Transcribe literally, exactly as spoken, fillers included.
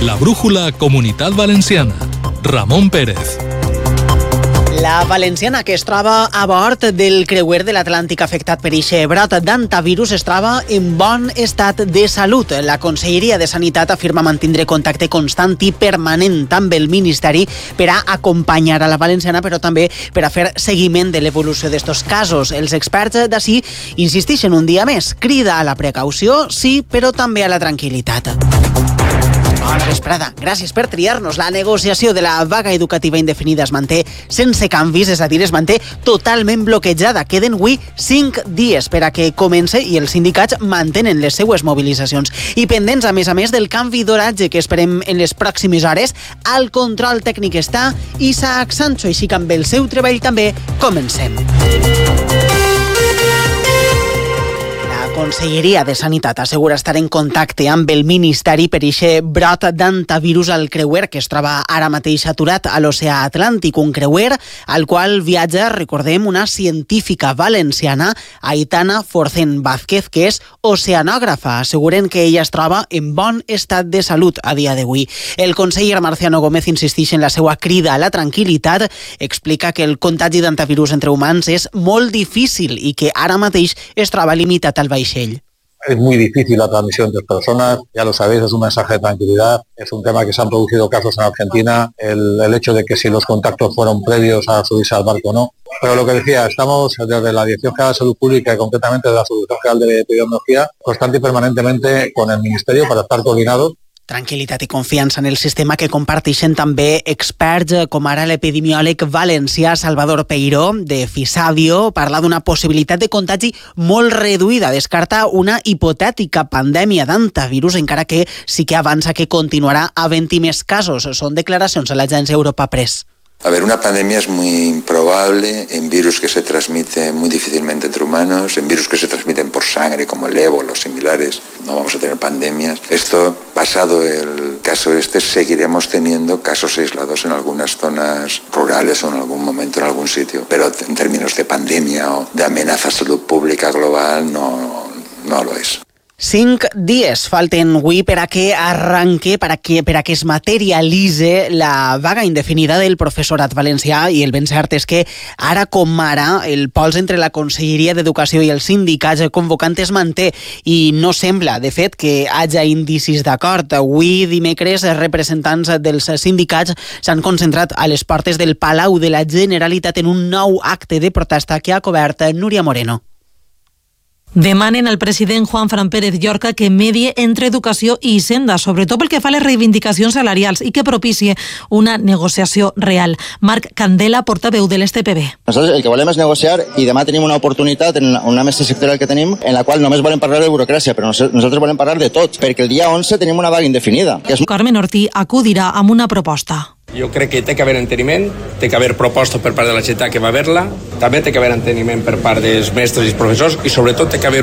La brújula Comunitat Valenciana. Ramon Pérez. La valenciana, que es troba a bord del creuer de l'Atlàntic afectat per eixe brot d'antavirus, es troba en bon estat de salut. La Conselleria de Sanitat afirma mantindre contacte constant i permanent amb el Ministeri per a acompanyar a la valenciana, però també per a fer seguiment de l'evolució d'estos casos. Els experts d'ací insisteixen un dia més. Crida a la precaució, sí, però també a la tranquil·litat. Bona vesprada. Gràcies per triar-nos. La negociació de la vaga educativa indefinida es manté sense canvis, és a dir, es manté totalment bloquejada. Queden avui cinc dies per a que comence i els sindicats mantenen les seues mobilitzacions. I pendents, a més a més, del canvi d'horatge que esperem en les pròximes hores, al control tècnic està Isaac Sancho, així que amb el seu treball també comencem. La Conselleria de Sanitat assegura estar en contacte amb el Ministeri per eixe brot d'antavirus al creuer que es troba ara mateix aturat a l'oceà Atlàntic, un creuer al qual viatja, recordem, una científica valenciana, Aitana Forcén Vázquez, que és oceanògrafa. Asseguren que ella es troba en bon estat de salut a dia d'avui. El conseller Marciano Gómez insisteix en la seva crida a la tranquil·litat, explica que el contagi d'antavirus entre humans és molt difícil i que ara mateix es troba limitat al vaixell. Es muy difícil la transmisión entre personas, ya lo sabéis, es un mensaje de tranquilidad, es un tema que se han producido casos en Argentina, el, el hecho de que si los contactos fueron previos a subirse al barco o no. Pero lo que decía, estamos desde la Dirección General de Salud Pública y concretamente de la Subdirección General de Epidemiología, constante y permanentemente con el Ministerio para estar coordinados. Tranquil·litat i confiança en el sistema que comparteixen també experts com ara l'epidemiòleg valencià Salvador Peiró de Fisadio. Parla d'una possibilitat de contagi molt reduïda, descarta una hipotètica pandèmia d'antavirus, encara que sí que avança que continuarà havent-hi més casos. Són declaracions a l'agència Europa Press. A ver, una pandemia es muy improbable en virus que se transmiten muy difícilmente entre humanos, en virus que se transmiten por sangre como el ébola o similares. No vamos a tener pandemias. Esto, pasado el caso este, seguiremos teniendo casos aislados en algunas zonas rurales o en algún momento en algún sitio. Pero en términos de pandemia o de amenaza a salud pública global no, no lo es. Cinc dies falten avui per a que arranque, per a que, per a que es materialitze la vaga indefinida del professorat valencià, i el ben cert és que ara com ara el pols entre la Conselleria d'Educació i els sindicats convocant es manté i no sembla, de fet, que haja indicis d'acord. Avui, dimecres, representants dels sindicats s'han concentrat a les portes del Palau de la Generalitat en un nou acte de protesta que ha cobert Núria Moreno. Demanen al president Juan Fran Pérez Llorca que medie entre educació i Hisenda, sobretot pel que fa a les reivindicacions salarials, i que propicie una negociació real. Marc Candela, portaveu de l'S T P B. Nosaltres el que volem és negociar i demà tenim una oportunitat en una mesa sectorial que tenim en la qual només volem parlar de burocràcia, però nosaltres volem parlar de tot, perquè el dia onze tenim una vaga indefinida. Que és... Carmen Ortí acudirà amb una proposta. Jo crec que té que haver enteniment, té que haver propostes per part de la Generalitat que va haver-la, també té que haver enteniment per part dels mestres i els professors i sobretot té que haver